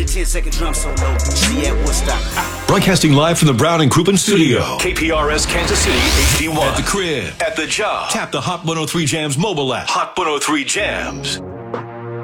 a 10-second drum solo. See at Woodstock. Broadcasting live from the Brown and Crouppen studio. KPRS Kansas City, HD1. At the crib. At the job. Tap the Hot 103 Jams mobile app. Hot 103 Jams.